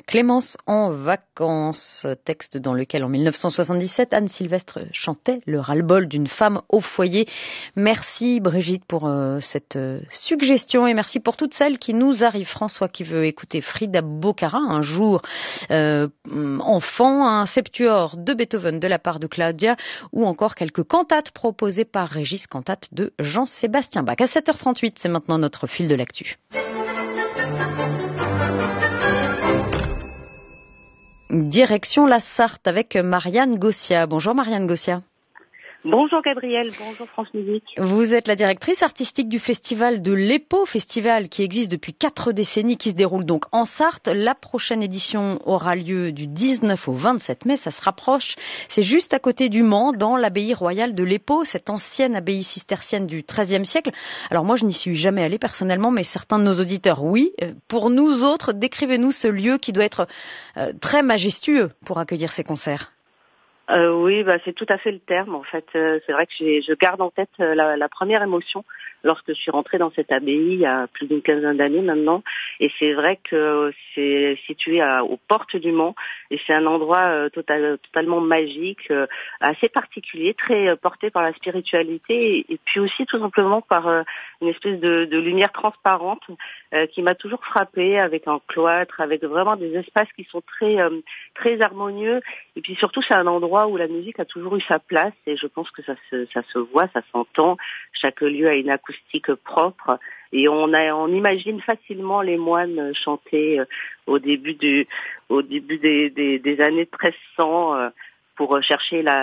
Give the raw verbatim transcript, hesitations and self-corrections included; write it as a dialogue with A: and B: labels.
A: Clémence en vacances, texte dans lequel en mille neuf cent soixante-dix-sept, Anne Sylvestre chantait le ras-le-bol d'une femme au foyer. Merci Brigitte pour euh, cette euh, suggestion et merci pour toutes celles qui nous arrivent. François qui veut écouter Frida Boccara, un jour euh, enfant, un septuor de Beethoven de la part de Claudia ou encore quelques cantates proposées par Régis, cantates de Jean-Sébastien Bach. À sept heures trente-huit, c'est maintenant notre fil de l'actu. Direction la Sarthe avec Marianne Gossia. Bonjour Marianne Gossia.
B: Bonjour Gabriel, bonjour France Musique.
A: Vous êtes la directrice artistique du festival de l'Epau, festival qui existe depuis quatre décennies, qui se déroule donc en Sarthe. La prochaine édition aura lieu du dix-neuf au vingt-sept mai, ça se rapproche. C'est juste à côté du Mans, dans l'abbaye royale de l'Epau, cette ancienne abbaye cistercienne du treizième siècle. Alors moi je n'y suis jamais allée personnellement, mais certains de nos auditeurs oui. Pour nous autres, décrivez-nous ce lieu qui doit être euh, très majestueux pour accueillir ces concerts.
B: Euh, oui, bah, c'est tout à fait le terme. En fait, euh, c'est vrai que j'ai, je garde en tête euh, la, la première émotion lorsque je suis rentrée dans cette abbaye il y a plus d'une quinzaine d'années maintenant. Et c'est vrai que c'est situé à, aux portes du Mans et c'est un endroit euh, total, totalement magique, euh, assez particulier, très euh, porté par la spiritualité et, et puis aussi tout simplement par euh, une espèce de, de lumière transparente euh, qui m'a toujours frappée, avec un cloître, avec vraiment des espaces qui sont très euh, très harmonieux. Et puis surtout, c'est un endroit où la musique a toujours eu sa place et je pense que ça se, ça se voit, ça s'entend. Chaque lieu a une acoustique propre et on, a, on imagine facilement les moines chanter au début, du, au début des, des, des années treize cents pour chercher la